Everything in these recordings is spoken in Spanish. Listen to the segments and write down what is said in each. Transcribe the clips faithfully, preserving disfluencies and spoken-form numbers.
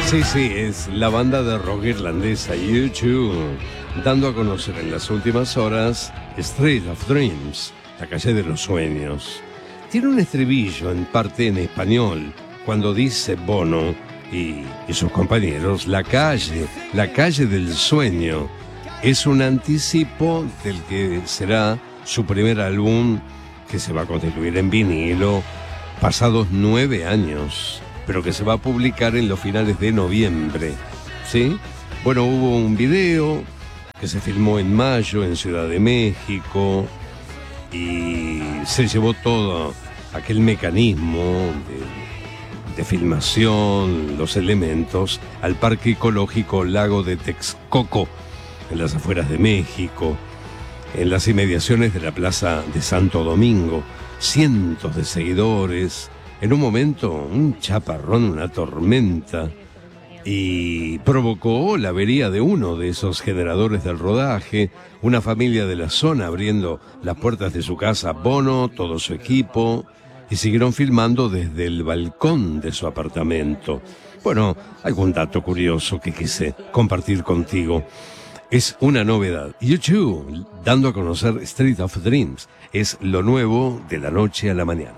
Sí, sí, es la banda de rock irlandesa U dos, dando a conocer en las últimas horas Street of Dreams, la calle de los sueños. Tiene un estribillo en parte en español, cuando dice Bono y, y sus compañeros, la calle, la calle del sueño. Es un anticipo del que será su primer álbum, que se va a constituir en vinilo, pasados nueve años, pero que se va a publicar en los finales de noviembre, ¿sí? Bueno, hubo un video que se filmó en mayo en Ciudad de México y se llevó todo aquel mecanismo de, de filmación, los elementos, al Parque Ecológico Lago de Texcoco, en las afueras de México, en las inmediaciones de la Plaza de Santo Domingo. Cientos de seguidores, en un momento un chaparrón, una tormenta, y provocó la avería de uno de esos generadores del rodaje. Una familia de la zona abriendo las puertas de su casa, Bono, todo su equipo, y siguieron filmando desde el balcón de su apartamento. Bueno, algún dato curioso que quise compartir contigo. Es una novedad. U dos, dando a conocer Street of Dreams, es lo nuevo de la noche a la mañana.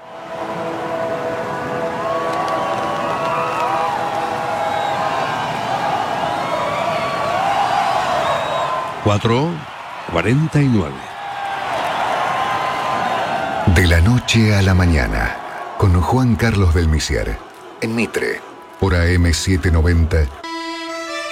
cuatro cuarenta y nueve. De la noche a la mañana, con Juan Carlos del Misier, en Mitre, por A M setecientos noventa,